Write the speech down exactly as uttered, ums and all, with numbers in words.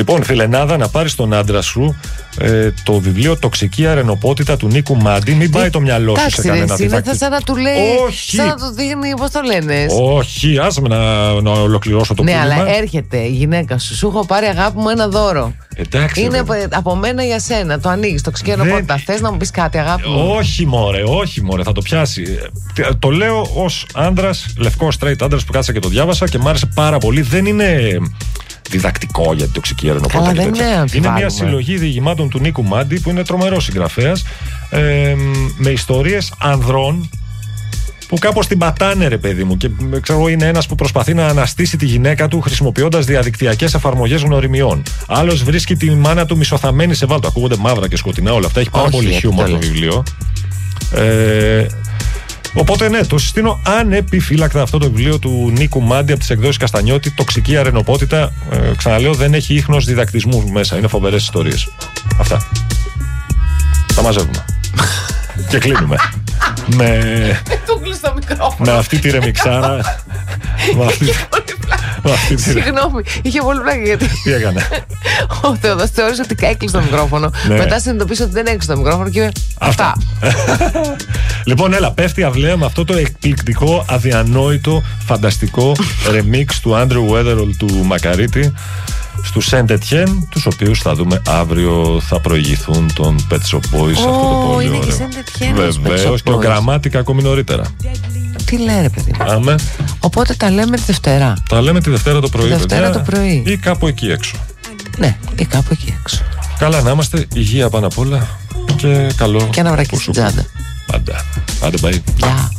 Λοιπόν, φιλενάδα, να πάρεις τον άντρα σου ε, το βιβλίο «Τοξική αρενοπότητα» του Νίκου Μάντι. Μην πάει το μυαλό σου σε κανένα διδακτικό. Είναι σαν να του λέει. Όχι. Σαν να του δείχνει, πώς το λένε. Όχι, άσε με να, να ολοκληρώσω το ναι, πούλημα. αλλά έρχεται η γυναίκα σου. Σου έχω πάρει, αγάπη μου, ένα δώρο. Εντάξει, είναι βέβαια. από μένα για σένα. Το ανοίγεις, τοξική αρενοπότητα. Δεν... Θες να μου πεις κάτι, αγάπη μου? Όχι, μωρέ, όχι, μωρέ, θα το πιάσει. Το λέω ως άντρας, λευκό straight άντρας που κάτσα και το διάβασα και μ' άρεσε πάρα πολύ. Δεν είναι διδακτικό για την τοξική αρενοπότητα. Καλά, δεν είναι, είναι μια συλλογή διηγημάτων του Νίκου Μάντι, που είναι τρομερός συγγραφέας, ε, με ιστορίες ανδρών που κάπως την πατάνε, ρε παιδί μου. Και ξέρω, είναι ένας που προσπαθεί να αναστήσει τη γυναίκα του χρησιμοποιώντας διαδικτυακές εφαρμογές γνωριμιών. Άλλος βρίσκει τη μάνα του μισοθαμένη σε βάλτο. Ακούγονται μαύρα και σκοτεινά όλα αυτά. Έχει πάρα Όχι, πολύ χιούμορ το βιβλίο. Ε, οπότε ναι, το συστήνω ανεπιφύλακτα αυτό το βιβλίο του Νίκου Μάντι από τις εκδόσεις Καστανιώτη, «Τοξική αρενοπότητα». Ε, ξαναλέω, δεν έχει ίχνος διδακτισμού μέσα. Είναι φοβερές ιστορίες. Αυτά. Τα μαζεύουμε. Και κλείνουμε. με... με αυτή τη ρεμιξάρα. με αυτή... με αυτή τη... Συγγνώμη, είχε πολύ πλάκα γιατί. Τι έκανε? Ο Θεόδωρος θεώρησε ότι έκλεισε το μικρόφωνο. Ναι. Μετά συνειδητοποίησε ότι δεν έκλεισε το μικρόφωνο και αυτά. Λοιπόν, έλα, πέφτει αυλαία με αυτό το εκπληκτικό, αδιανόητο, φανταστικό remix του Andrew Weatherall του Μακαρίτη στους Saint Etienne, τους οποίους θα δούμε αύριο, θα προηγηθούν των Pet Shop Boys. Oh, αυτό το πολύ είναι ωραίο. Και Saint Etienne. Βεβαίως, και ο Γραμμάτικα ακόμη νωρίτερα. Τι λέει, ρε παιδί μου? Άμε. Οπότε τα λέμε τη Δευτέρα. Τα λέμε τη Δευτέρα το πρωί. Τη Δευτέρα παιδιά, το πρωί. ή κάπου εκεί έξω. Ναι, ή κάπου εκεί έξω. Καλά να είμαστε, υγεία πάνω απ' όλα και καλό. Και ένα βρακί στην τσάντα. Πάντα. Άντε, bye. Γεια.